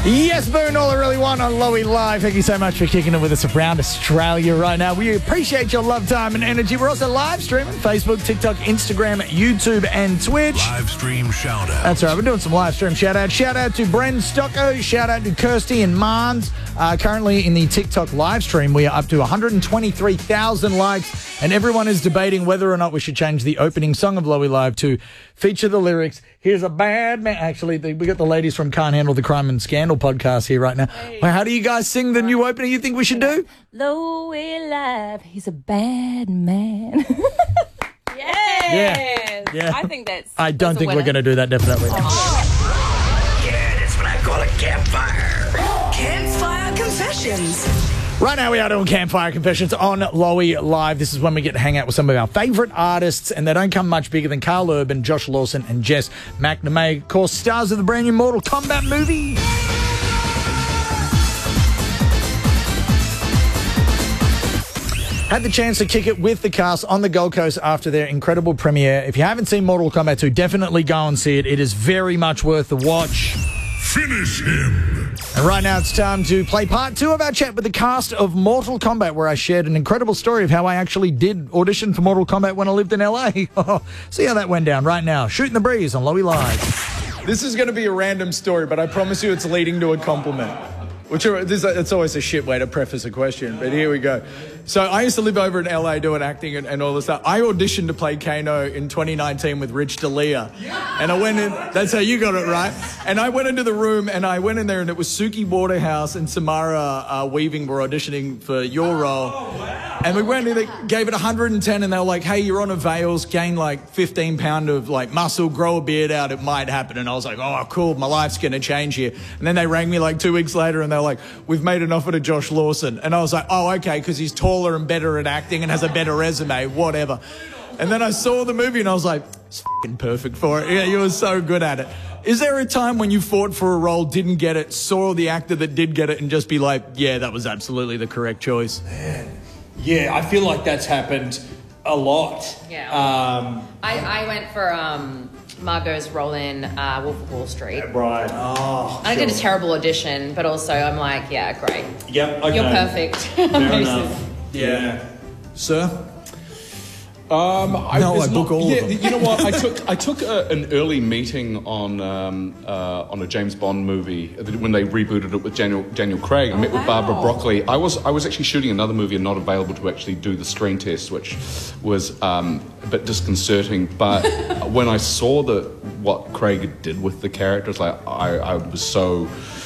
Yes, Boone, all I really want on Lowy Live. Thank you so much for kicking it with us around Australia right now. We appreciate your love, time, and energy. We're also live streaming Facebook, TikTok, Instagram, YouTube, and Twitch. Live stream shout out. That's right. We're doing some live stream shout out. Shout out to Bren Stocko. Shout out to Kirsty and Mans. Currently in the TikTok live stream, we are up to 123,000 likes, and everyone is debating whether or not we should change the opening song of Lowy Live to feature the lyrics, "Here's a bad man." Actually, we got the ladies from Can't Handle the Crime and Scandal podcast here right now. Hey. Well, how do you guys sing the new opening you think we should do? Lowy Live, he's a bad man. Yes. Yeah. I think that's. I don't think we're going to do that, definitely. Yeah, that's what I call a campfire. Campfire Confessions. Right now we are doing Campfire Confessions on Lowy Live. This is when we get to hang out with some of our favourite artists, and they don't come much bigger than Carl Urban, Josh Lawson, and Jess McNamee. Of course, stars of the brand new Mortal Kombat movie. Had the chance to kick it with the cast on the Gold Coast after their incredible premiere. If you haven't seen Mortal Kombat 2, definitely go and see it. It is very much worth the watch. Finish him. And right now it's time to play part 2 of our chat with the cast of Mortal Kombat, where I shared an incredible story of how I actually did audition for Mortal Kombat when I lived in LA. See how that went down right now. Shooting the Breeze on Lowy Live. This is going to be a random story, but I promise you it's leading to a compliment. It's always a shit way to preface a question, but here we go. So I used to live over in LA doing acting and all this stuff. I auditioned to play Kano in 2019 with Rich D'Elia. And I went in, that's how you got it right. And I went into the room and I went in there and it was Suki Waterhouse and Samara Weaving were auditioning for your role. And we went in, they gave it 110 and they were like, hey, you're on a Veils, gain like 15 pound of like muscle, grow a beard out, it might happen. And I was like, oh, cool, my life's going to change here. And then they rang me like 2 weeks later and they were like, we've made an offer to Josh Lawson. And I was like, oh, okay, because he's taller and better at acting and has a better resume, whatever. And then I saw the movie and I was like, it's fucking perfect for it. Yeah, you were so good at it. Is there a time when you fought for a role, didn't get it, saw the actor that did get it and just be like, yeah, that was absolutely the correct choice? Yeah, I feel like that's happened a lot. Yeah. I went for Margot's role in Wolf of Wall Street. Right. Oh, I did a terrible audition, but also I'm like, yeah, great. Yep, okay. You're perfect. Fair enough. Yeah. Sir? I book all of them. You know what? I took an early meeting on a James Bond movie when they rebooted it with Daniel Craig. I met with Barbara Broccoli. I was actually shooting another movie and not available to actually do the screen test, which was a bit disconcerting. But when I saw what Craig did with the characters, like I was so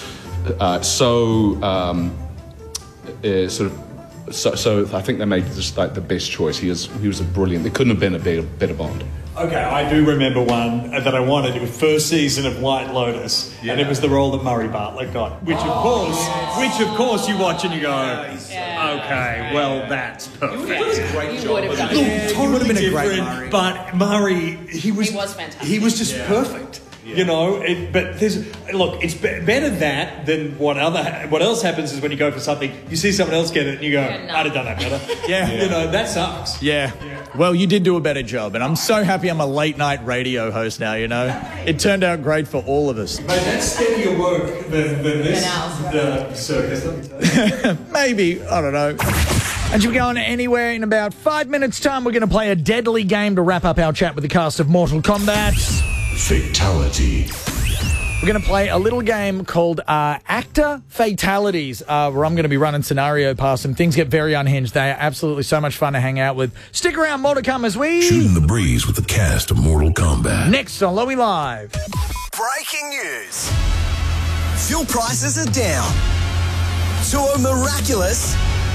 I think they made just like the best choice. He was a brilliant. There couldn't have been a better Bond. Okay, I do remember one that I wanted. It was first season of White Lotus, and it was the role that Murray Bartlett got. Which of course you watch and you go, okay, well that's perfect. You would have done Look, it. totally would have been a great different, Murray. but Murray, he was fantastic. He was just perfect. You know, but it's better that than what else happens is when you go for something, you see someone else get it and you go, I'd have done that better. Yeah. You know, that sucks. Yeah. Well, you did do a better job, and I'm so happy I'm a late night radio host now, you know. It turned out great for all of us. Mate, that's steadier work than the circus, let me tell you. Maybe, I don't know. And you're going anywhere in about 5 minutes' time. We're going to play a deadly game to wrap up our chat with the cast of Mortal Kombat. Fatality. We're going to play a little game called Actor Fatalities, where I'm going to be running scenario past them. Things get very unhinged. They are absolutely so much fun to hang out with. Stick around, more to come as we... Shooting the Breeze with the cast of Mortal Kombat. Next on Lowy Live. Breaking news. Fuel prices are down to a miraculous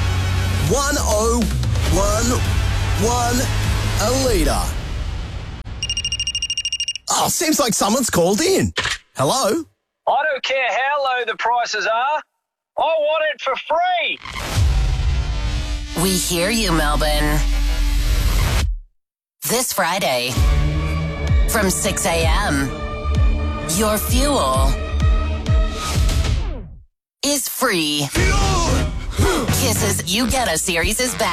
101.1 a litre. Oh, seems like someone's called in. Hello? I don't care how low the prices are. I want it for free. We hear you, Melbourne. This Friday, from 6 a.m., your fuel is free. Kisses You Get a series is back.